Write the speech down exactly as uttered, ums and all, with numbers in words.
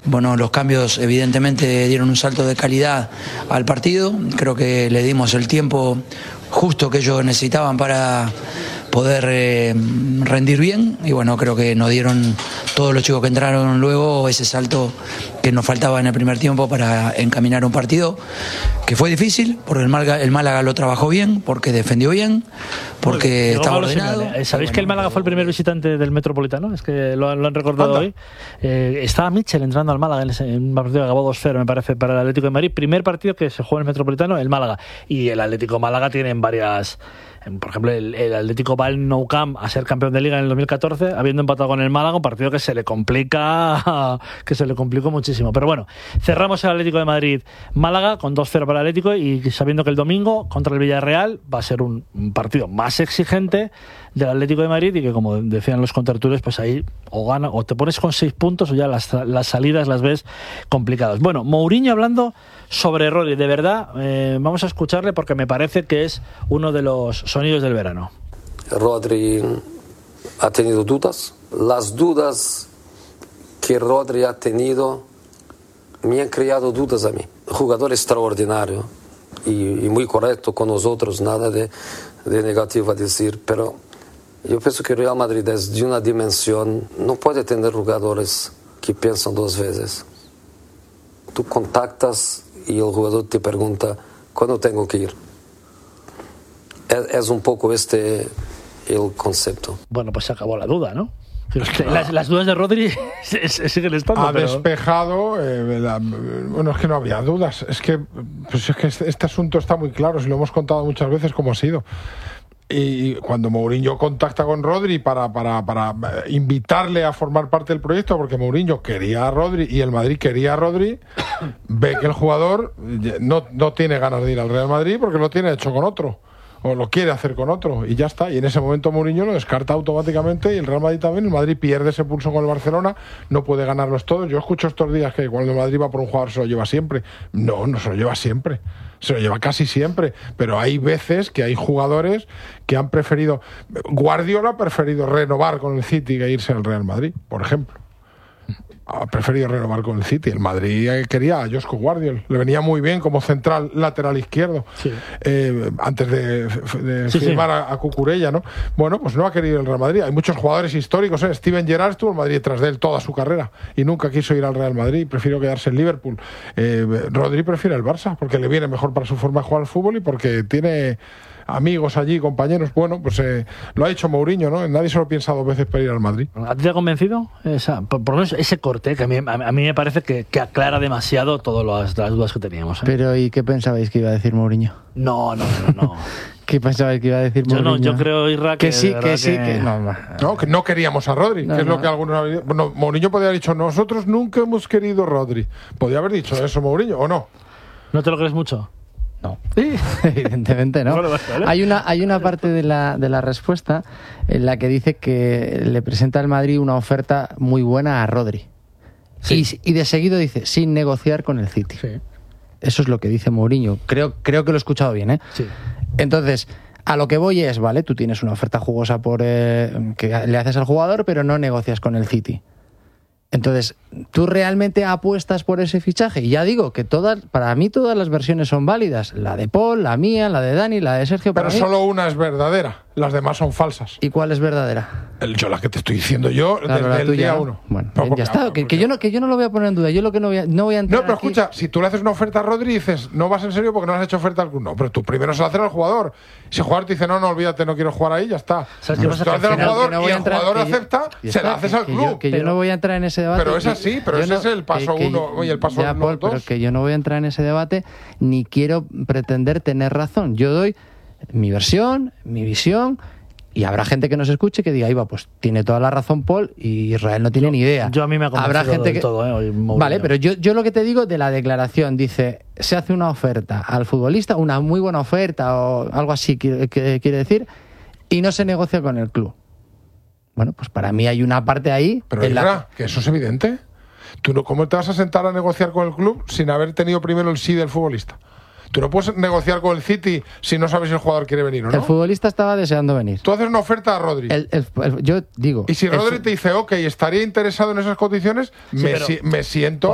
Bueno, los cambios evidentemente dieron un salto de calidad al partido. Creo que le dimos el tiempo justo que ellos necesitaban para poder eh, rendir bien, y bueno, creo que nos dieron todos los chicos que entraron luego ese salto que nos faltaba en el primer tiempo para encaminar un partido que fue difícil, porque el Málaga, el Málaga lo trabajó bien, porque defendió bien, porque Luego, estaba luego ordenado. Simeone. ¿Sabéis que el Málaga fue el primer visitante del Metropolitano? Es que lo, lo han recordado Anda. hoy. Eh, estaba Mitchell entrando al Málaga en, ese, en un partido que acabó dos cero, me parece, para el Atlético de Madrid. Primer partido que se juega en el Metropolitano, el Málaga. Y el Atlético Málaga tiene varias... Por ejemplo, el, el Atlético va al Nou Camp a ser campeón de Liga en el dos mil catorce, habiendo empatado con el Málaga, un partido que se le complica, que se le complicó muchísimo. Pero bueno, cerramos el Atlético de Madrid Málaga con dos cero para el Atlético, y sabiendo que el domingo contra el Villarreal va a ser un, un partido más exigente del Atlético de Madrid, y que, como decían los contertulios, pues ahí o gana o te pones con seis puntos o ya las, las salidas las ves complicadas. Bueno, Mourinho hablando sobre Rodri, de verdad, eh, vamos a escucharle porque me parece que es uno de los sonidos del verano. Rodri ha tenido dudas. Las dudas que Rodri ha tenido me han creado dudas a mí. Jugador extraordinario y, y muy correcto con nosotros, nada de, de negativo a decir, pero yo pienso que Real Madrid es de una dimensión, no puede tener jugadores que piensan dos veces. Tú contactas y el jugador te pregunta, ¿cuándo tengo que ir? Es, es un poco este el concepto. Bueno, pues se acabó la duda, ¿no? Las, las dudas de Rodri siguen estando. Ha pero... despejado, eh, la, bueno, es que no había dudas. Es que, pues es que este, este asunto está muy claro, si lo hemos contado muchas veces cómo ha sido. Y cuando Mourinho contacta con Rodri para, para, para invitarle a formar parte del proyecto, porque Mourinho quería a Rodri y el Madrid quería a Rodri, ve que el jugador no, no tiene ganas de ir al Real Madrid porque lo tiene hecho con otro, o lo quiere hacer con otro, y ya está. Y en ese momento Mourinho lo descarta automáticamente, y el Real Madrid también. El Madrid pierde ese pulso con el Barcelona, no puede ganarlos todos. Yo escucho estos días que cuando el Madrid va por un jugador se lo lleva siempre. No, no se lo lleva siempre, se lo lleva casi siempre, pero hay veces que hay jugadores que han preferido... Guardiola ha preferido renovar con el City que irse al Real Madrid, por ejemplo. Ha preferido renovar con el City. El Madrid quería a Josko Guardiola, le venía muy bien como central lateral izquierdo, sí. eh, antes de, de sí, firmar sí. A, a Cucurella, ¿no? Bueno, pues no ha querido el Real Madrid. Hay muchos jugadores históricos, ¿eh? Steven Gerrard estuvo en Madrid detrás de él toda su carrera y nunca quiso ir al Real Madrid, prefirió quedarse en Liverpool. eh, Rodri prefiere el Barça porque le viene mejor para su forma de jugar al fútbol y porque tiene amigos allí, compañeros. Bueno, pues eh, lo ha hecho Mourinho, ¿no? Nadie se lo piensa dos veces para ir al Madrid. ¿A ti te ha convencido? Esa, por, por lo menos ese corte, que a mí, a mí me parece que, que aclara demasiado todas las, las dudas que teníamos, ¿eh? Pero, ¿y qué pensabais que iba a decir Mourinho? No, no, no, no. ¿Qué pensabais que iba a decir yo Mourinho? No, yo creo, Irra, que, que sí, que sí, que... que no, no. No, que no queríamos a Rodri, no, que es no. lo que algunos... Bueno, Mourinho podría haber dicho, nosotros nunca hemos querido a Rodri. Podría haber dicho eso Mourinho, ¿o no? ¿No te lo crees mucho? No, evidentemente no. Bueno, vale. Hay una, hay una parte de la, de la respuesta en la que dice que le presenta al Madrid una oferta muy buena a Rodri. Sí. Y, y de seguido dice, sin negociar con el City. Sí. Eso es lo que dice Mourinho. Creo, creo que lo he escuchado bien, ¿eh? Sí. Entonces, a lo que voy es, vale, tú tienes una oferta jugosa por eh, que le haces al jugador, pero no negocias con el City. Entonces, ¿tú realmente apuestas por ese fichaje? Y ya digo que todas, para mí todas las versiones son válidas. La de Paul, la mía, la de Dani, la de Sergio. Pero solo una es verdadera. Las demás son falsas. ¿Y cuál es verdadera? El, yo la que te estoy diciendo yo, claro, desde el tuya, día ¿no? uno. Bueno, no, porque, ya está. Que, que, yo no, que yo no lo voy a poner en duda. Yo lo que no voy a, no voy a entrar No, pero aquí... escucha, si tú le haces una oferta a Rodri y dices, no vas en serio porque no has hecho oferta al club. No, pero tú primero se la haces al jugador. Si el jugador te dice, no, no, olvídate, no quiero jugar ahí, ya está. ¿Sabes qué pasa? Si tú haces al jugador no y el jugador acepta, yo, se la haces que, al club. Que yo, que pero, yo no voy a entrar en ese debate. Pero es así, pero ese no, es el paso que, que, uno y el paso ya, uno, Paul, dos. Pero que yo no voy a entrar en ese debate ni quiero pretender tener razón. Yo doy mi versión, mi visión... Y habrá gente que nos escuche que diga, iba, pues tiene toda la razón Paul y Israel no tiene yo, ni idea. Yo a mí me ha convencido habrá gente que... todo, ¿eh? Hoy vale, pero yo, yo lo que te digo de la declaración, dice, se hace una oferta al futbolista, una muy buena oferta o algo así que, que quiere decir, y no se negocia con el club. Bueno, pues para mí hay una parte ahí... Pero en Isra, la... que eso es evidente. Tú no, ¿cómo te vas a sentar a negociar con el club sin haber tenido primero el sí del futbolista? Tú no puedes negociar con el City si no sabes si el jugador quiere venir o no. El futbolista estaba deseando venir. Tú haces una oferta a Rodri. El, el, el, yo digo... Y si Rodri el, te dice, ok, estaría interesado en esas condiciones, sí, me, si, me siento...